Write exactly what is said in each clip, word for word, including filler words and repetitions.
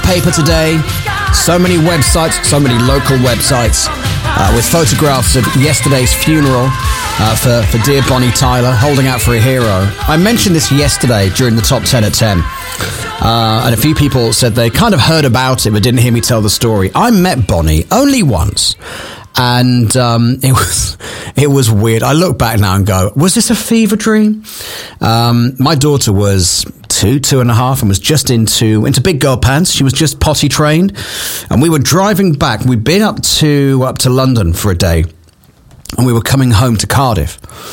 paper today. So many websites, so many local websites uh, with photographs of yesterday's funeral uh, for, for dear Bonnie Tyler, holding out for a hero. I mentioned this yesterday during the Top ten at ten. Uh, and a few people said they kind of heard about it but didn't hear me tell the story. I met Bonnie only once. And um, it was it was weird. I look back now and go, was this a fever dream? Um, my daughter was two, two and a half, and was just into into big girl pants. She was just potty trained, and we were driving back. We'd been up to up to London for a day, and we were coming home to Cardiff.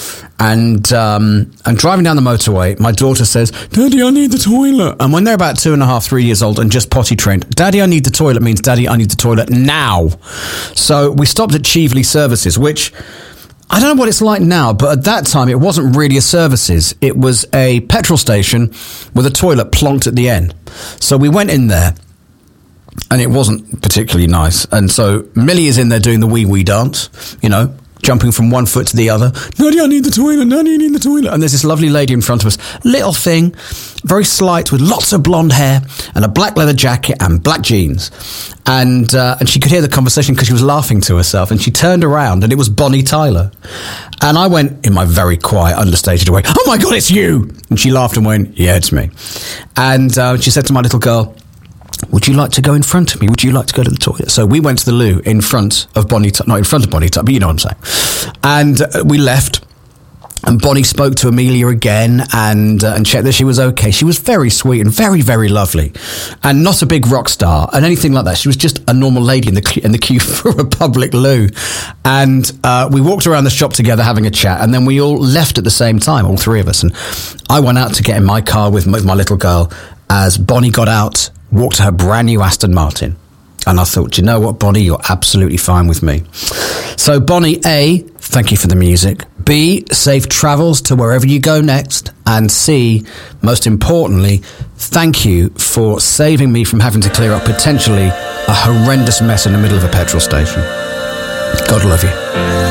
And um, and driving down the motorway, my daughter says, "Daddy, I need the toilet." And when they're about two and a half, three years old and just potty trained, "Daddy, I need the toilet" means, "Daddy, I need the toilet now." So we stopped at Cheveley Services, which I don't know what it's like now, but at that time it wasn't really a Services. It was a petrol station with a toilet plonked at the end. So we went in there, and it wasn't particularly nice. And so Millie is in there doing the wee wee dance, you know, jumping from one foot to the other. "Daddy, I need the toilet. Daddy, I need the toilet." And there's this lovely lady in front of us, little thing, very slight, with lots of blonde hair and a black leather jacket and black jeans. And uh, and she could hear the conversation because she was laughing to herself. And she turned around and it was Bonnie Tyler. And I went in my very quiet, understated way, "Oh my God, it's you!" And she laughed and went, "Yeah, it's me." And uh, she said to my little girl, "Would you like to go in front of me? Would you like to go to the toilet?" So we went to the loo in front of Bonnie, not in front of Bonnie, but you know what I'm saying. And uh, we left, and Bonnie spoke to Amelia again and uh, and checked that she was okay. She was very sweet and very, very lovely, and not a big rock star and anything like that. She was just a normal lady in the in the queue for a public loo. And uh, we walked around the shop together having a chat, and then we all left at the same time, all three of us. And I went out to get in my car with my, with my little girl as Bonnie got out, walked to her brand new Aston Martin. And I thought, do you know what, Bonnie, you're absolutely fine with me. So Bonnie, A, thank you for the music. B, safe travels to wherever you go next. And C, most importantly, thank you for saving me from having to clear up potentially a horrendous mess in the middle of a petrol station. God love you.